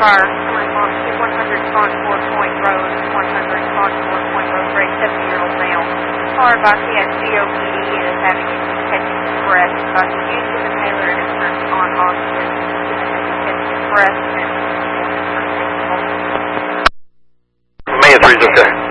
car coming on 100 Contour Point Road, 100 Contour Point Road for a 70-year-old male. Caller advised he has COPD and is having catching his breath. Advised to use his inhaler and is turned on oxygen. Catching his breath and May 3's okay.